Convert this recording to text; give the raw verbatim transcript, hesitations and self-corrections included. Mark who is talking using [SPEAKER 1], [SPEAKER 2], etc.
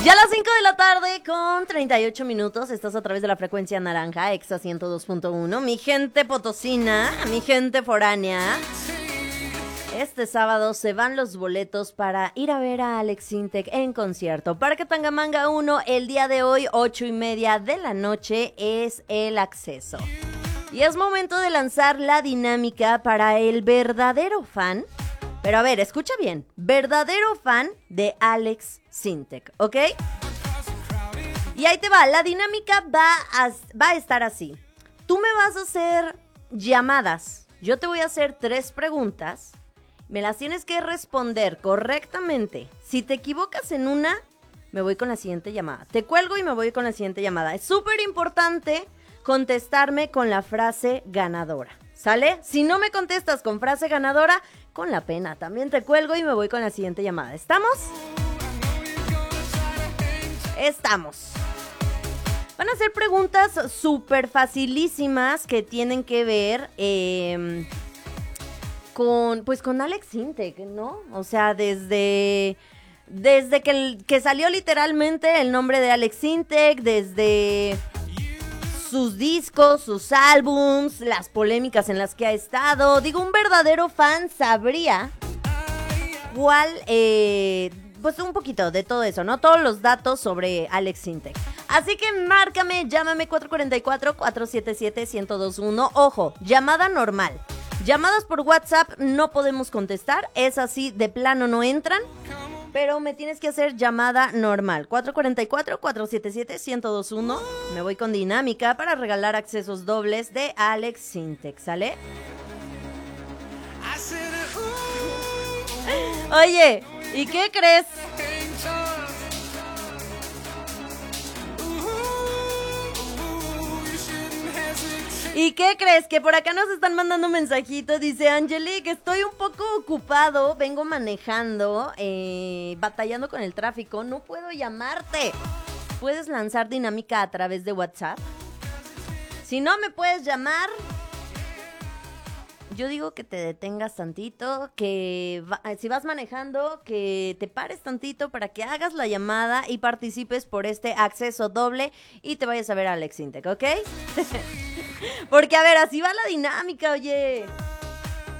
[SPEAKER 1] Ya a las cinco de la tarde con treinta y ocho minutos, estás a través de la frecuencia naranja, Exa ciento dos punto uno. Mi gente potosina, mi gente foránea. Este sábado se van los boletos para ir a ver a Alex Sintek en concierto. Parque Tangamanga uno, el día de hoy, ocho y media de la noche, es el acceso. Y es momento de lanzar la dinámica para el verdadero fan. Pero a ver, escucha bien, verdadero fan de Alex Sintek, ¿ok? Y ahí te va, la dinámica va a, va a estar así. Tú me vas a hacer llamadas, yo te voy a hacer tres preguntas, me las tienes que responder correctamente. Si te equivocas en una, me voy con la siguiente llamada. Te cuelgo y me voy con la siguiente llamada. Es súper importante contestarme con la frase ganadora, ¿sale? Si no me contestas con frase ganadora, con la pena, también te cuelgo y me voy con la siguiente llamada. ¿Estamos? Estamos. Van a ser preguntas súper facilísimas que tienen que ver eh, con, pues con Alex Sintek, ¿no? O sea, desde, desde que, el, que salió literalmente el nombre de Alex Sintek, desde sus discos, sus álbums, las polémicas en las que ha estado. Digo, un verdadero fan sabría cuál, eh, pues un poquito de todo eso, ¿no? Todos los datos sobre Alex Sintek. Así que márcame, llámame cuatro cuatro cuatro, cuatro siete siete, uno cero dos uno. Ojo, llamada normal. Llamadas por WhatsApp no podemos contestar, es así, de plano no entran. Pero me tienes que hacer llamada normal. cuatro cuatro cuatro, cuatro siete siete, uno cero dos uno. Me voy con dinámica para regalar accesos dobles de Alex Sintek, ¿sale? Oye, ¿y qué crees? ¿Y qué crees? Que por acá nos están mandando mensajitos. Dice Angelique, estoy un poco ocupado, vengo manejando, eh, batallando con el tráfico, no puedo llamarte. ¿Puedes lanzar dinámica a través de WhatsApp? Si no me puedes llamar, yo digo que te detengas tantito, que va, si vas manejando, que te pares tantito para que hagas la llamada y participes por este acceso doble y te vayas a ver a Alex Sintek, ¿ok? Porque, a ver, así va la dinámica, oye.